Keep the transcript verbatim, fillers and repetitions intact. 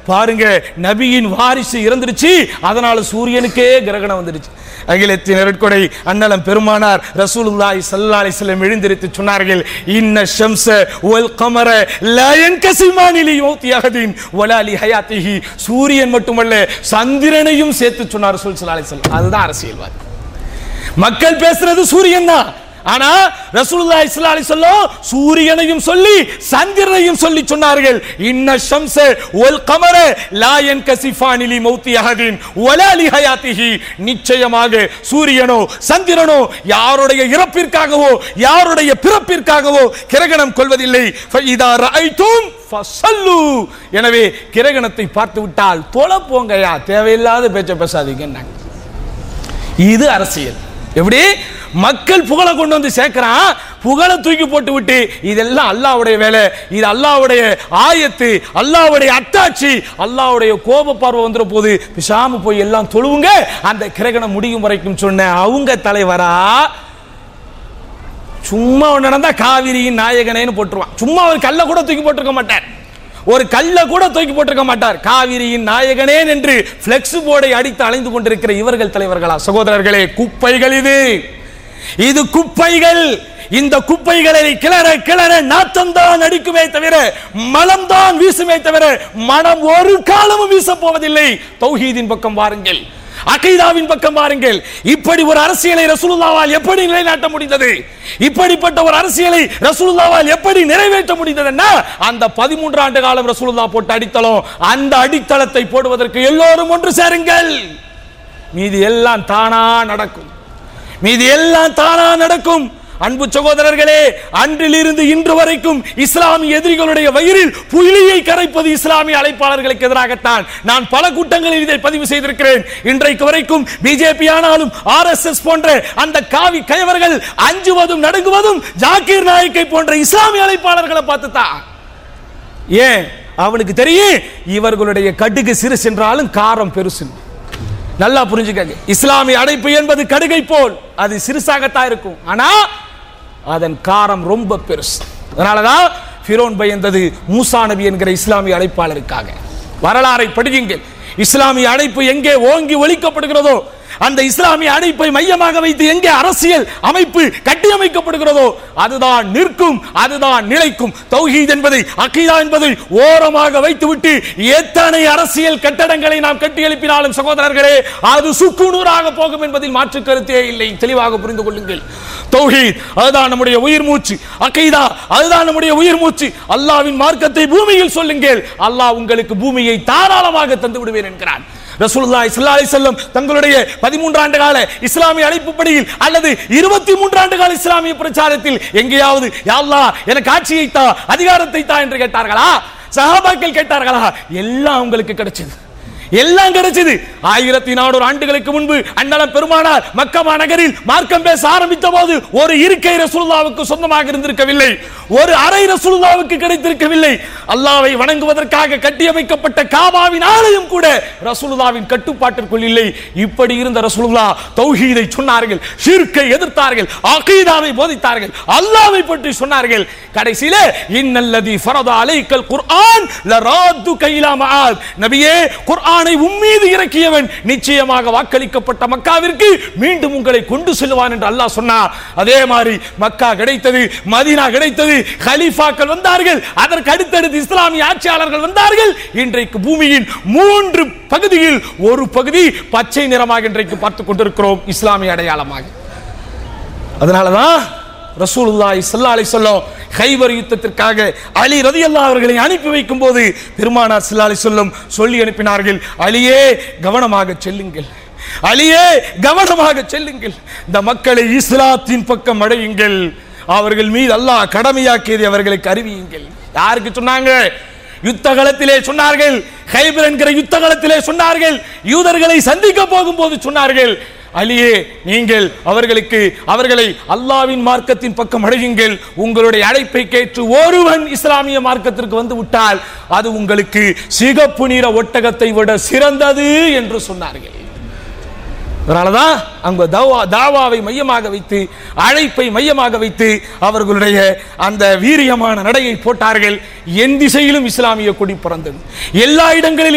பாருங்க, நபியின் வாரிசு இறந்துருச்சு, அதனால சூரியனுக்கே கிரகணம் வந்துருச்சு. அகிலத்தின் நெருட்கொடை அண்ணலம் பெருமானார் ரசூலுல்லாஹி ஸல்லல்லாஹு அலைஹி வஸல்லம் எழுந்திருத்து சொன்னார்கள், இன்ன ஷம்ஸ வல் கமர லா யன்கஸிமானி லிமௌத்தி அஹதின் வலா லிஹயாத்திஹி. சூரியன் மட்டுமல்ல, சந்திரனையும் சேர்த்து சொன்னார் ரசூல் ஸல்லல்லாஹு அலைஹி வஸல்லம். அதுதான் அரசியல்வாதி. மக்கள் பேசுறது சூரியன் தான், ஆனா ரசூலுல்லாஹி ஸல்லல்லாஹு அலைஹி வஸல்லம் சூரியனையும் சொல்லி சந்திரனையும் சொல்லி சொன்னார்கள், இன்ன ஷம்ஸ வல் கமர லா யன்கஸிஃபானி லிமௌத்தி அஹதின் வலா லிஹயாத்திஹி. நிச்சயமாக சூரியனோ சந்திரனோ யாருடைய இறப்பிற்காகவோ யாருடைய பிறப்பிற்காகவோ கிரகணம் கொள்வதில்லை. ஃபஇதா ரஅய்தும் ஃபஸல்லு. எனவே கிரகணத்தை பார்த்து விட்டால் தொலை போங்கயா, தேவையில்லாத பேச்ச பேசாதீங்க. இது அரசியல். எப்படி மக்கள் புகழை கொண்டு வந்து சேர்க்கிறான், புகழை தூக்கி போட்டு விட்டு இதெல்லாம் அல்லாஹ்வுடைய வேலை, இது அல்லாஹ்வுடைய ஆயத்து, அல்லாஹ்வுடைய அத்தாட்சி, அல்லாஹ்வுடைய கோப பார்வை வந்துற போது பிசாம போய் எல்லாம் தொழுவுங்க, அந்த கிரகணம் முடியும் வரைக்கும் சொன்ன அவங்க தலைவரா சும்மா நடந்தா காவிரியின் நாயகனேன்னு போட்டுருவான். சும்மா ஒரு கல்ல கூட தூக்கி போட்டிருக்க மாட்டார், ஒரு கல்ல கூட தூக்கி போட்டிருக்க மாட்டார். காவிரியின் நாயகனே என்று பிளெக்ஸ் போர்டை அடித்து அலைந்து கொண்டிருக்கிற இவர்கள் தலைவர்களா? சகோதரர்களே, குப்பைகள் இது இது குப்பைகள். இந்த குப்பைகளை கிளற கிளற நாத்தம்தான் அடிக்குமே தவிர மலம்தான் வீசுமே தவிர மனம் ஒரு காலமும் வீச போவதில்லை. தௌஹீதின் பக்கம் வாருங்கள், அகீதாவின் பக்கம் பாருங்கள். இப்படி ஒரு அரசியலை ரசூலுல்லாஹ்வால் எப்படி நிலைநாட்ட முடிந்தது? இப்படிப்பட்ட ஒரு அரசியலை ரசூலுல்லாஹ்வால் எப்படி நிறைவேற்ற முடிந்ததுன்னா, அந்த பதிமூன்று ஆண்டு காலம் ரசூலுல்லாஹ் போட்ட அடித்தளம், அந்த அடித்தளத்தை போடுவதற்கு எல்லோரும் ஒன்று சேருங்கள். மீதி எல்லாம் தானா நடக்கும், மீதி எல்லாம் தானா நடக்கும். அன்பு சகோதரர்களே, அன்றிலிருந்து இன்று வரைக்கும் இஸ்லாமிய எதிரிகளுடைய வயிறில் புலியை கரைப்பது இஸ்லாமிய அழைப்பாளர்களுக்கு எதிராகத்தான். நான் பல கூட்டங்களில் இதை பதிவு செய்திருக்கிறேன். இன்றைக்கு வரைக்கும் பிஜேபி ஆனாலும் ஆர் எஸ் எஸ் போன்ற அந்த காவி கயவர்கள் அஞ்சுவதும் நடுங்குவதும் ஜாகிர் நாயக்கை போன்ற இஸ்லாமிய அழைப்பாளர்களை பார்த்துதான். ஏன்? அவனுக்கு தெரியும் இவர்களுடைய கடுகு சிறு சென்றாலும் காரம் பெருசு. நல்லா புரிஞ்சுக்கங்க, இஸ்லாமிய அழைப்பு என்பது கடுகை போல் அது சிறுசாகத்தான் இருக்கும், ஆனா அதன் காரம் ரொம்ப பெருசு. அதனாலதான் ஃபிரௌன் பயந்தது மூசா நபி என்கிற இஸ்லாமிய அழைப்பாளருக்காக. வரலாறை படியுங்கள். இஸ்லாமிய அழைப்பு எங்கே ஓங்கி ஒலிக்கப்படுகிறதோ, அந்த இஸ்லாமிய அழைப்பை மையமாக வைத்து எங்கே அரசியல் அமைப்பு கட்டியமைக்கப்படுகிறதோ அதுதான் நிற்கும், அதுதான் நிலைக்கும். தௌஹீத் என்பதை, அகீதா என்பதை ஓரமாக வைத்துவிட்டு எத்தனை அரசியல் கட்டடங்களை நாம் கட்டி எழுப்பினாலும் சகோதரர்களே, அது சுக்குநூறாக போகும் என்பதில் மாற்று கருத்தே இல்லை. தெளிவாக புரிந்து கொள்ளுங்கள். தௌஹீத் அதுதான் நம்முடைய உயிர் மூச்சு, அகீதா அதுதான் நம்முடைய உயிர் மூச்சு. அல்லாஹ்வின் மார்க்கத்தை பூமியில் சொல்லுங்கள், அல்லாஹ் உங்களுக்கு பூமியை தாராளமாக தந்து விடுவேன் என்கிறான். ரசூலுல்லாஹி ஸல்லல்லாஹு அலைஹி வஸல்லம் தங்களுடைய பதிமூன்று ஆண்டு கால இஸ்லாமிய அழைப்புப்படியில் அல்லது இருபத்தி மூன்று ஆண்டு கால இஸ்லாமிய பிரச்சாரத்தில் எங்கேயாவது யா அல்லாஹ் எனக்கு ஆட்சியை தா, அதிகாரத்தை தா என்று கேட்டார்களா? சஹாபாக்கள் கேட்டார்களா? எல்லாம் உங்களுக்கு கிடைச்சது, எல்லாம் கிடைச்சது. ஆயிரத்தி நானூறு ஆண்டுகளுக்கு முன்பு அண்ணலம் பெருமானார் மக்கா நகரில் மார்க்கம் பேச ஆரம்பித்த போது ஒரு இருக்கை ரசூலுல்லாஹ்வுக்கு சொந்தமாக இருந்திருக்கவில்லை, ஒரு அறை ரசூலுல்லாஹ்வுக்கு கிடைத்திருக்கவில்லை. அல்லாஹ்வை வணங்குவதற்காக கட்டியமைக்கப்பட்ட காபாவின் ஆலயம் கூட ரசூலுல்லாஹ்வின் கட்டுப்பாட்டிற்குள் இல்லை. இப்படி இருந்த ரசூலுல்லாஹ் தௌஹீதை சொன்னார்கள், ஷிர்க்கை எதிர்த்தார்கள், அகீதாவை போதித்தார்கள், அல்லாஹ்வை பற்றி சொன்னார்கள். கடைசியிலே இன்னல்லதி ஃபரத அலைக்கல் குர்ஆன் லராதுக இலா மஆத். நபியே, குர்ஆன் உம்மீது இறக்கியவன் நிச்சயமாக வாக்களிக்கப்பட்ட மக்காவிற்கு மீண்டும் உங்களை கொண்டு செல்வான் என்று அல்லாஹ் சொன்னார். அதே மாதிரி மக்கா கிடைத்தது, மதீனா கிடைத்தது, கலீஃபாக்கள் வந்தார்கள், அதற்கு அடுத்தடுத்து இஸ்லாமிய ஆட்சியாளர்கள் வந்தார்கள். இன்றைக்கு பூமியின் மூன்று பகுதியில் ஒரு பகுதி பச்சை நிறமாக இன்றைக்கு பார்த்துக் கொண்டிருக்கிறோம், இஸ்லாமிய அடையாளமாக. அதனாலதான் ரசூலுல்லாஹி ஸல்லல்லாஹு அலைஹி வஸல்லம் கைபர் யுத்தத்திற்காக அலி ரலியல்லாஹு அவர்களை அனுப்பி வைக்கும் போது பெருமானார் ஸல்லல்லாஹு அலைஹி வஸல்லம் சொல்லி அனுப்பினார்கள், அலியே கவனமாக செல்லுங்கள், அலியே கவனமாக செல்லுங்கள், இந்த மக்களை இஸ்லாத்தின் பக்கம் அழையுங்கள், அவர்கள் மீது அல்லாஹ் கடமையாக்கியதை அவர்களுக்கு அறிவியுங்கள். யாருக்கு சொன்னாங்க? யுத்த களத்திலே சொன்னார்கள், கைபர் என்கிற யுத்த களத்திலே சொன்னார்கள், யூதர்களை சந்திக்க போகும்போது சொன்னார்கள், அலியே நீங்கள் அவர்களுக்கு அவர்களை அல்லாஹ்வின் மார்க்கத்தின் பக்கம் அழையுங்கள், உங்களுடைய அழைப்பை கேட்டு ஒருவன் இஸ்லாமிய மார்க்கத்திற்கு வந்து விட்டால் அது உங்களுக்கு சிகப்பு நிற ஒட்டகத்தை விட சிறந்தது என்று சொன்னார்கள். அதனாலதான் அங்க தாவாவை மையமாக வைத்து, அழைப்பை மையமாக வைத்து அவர்களுடைய அந்த வீரியமான நடையை போட்டார்கள். என் திசையிலும் இஸ்லாமிய கொடி பறந்தது, எல்லா இடங்களிலும்